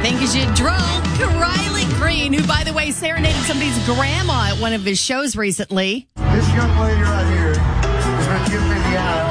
think you should drunk Riley Green, who, by the way, serenaded somebody's grandma at one of his shows recently. This young lady right here is going to give me the eye.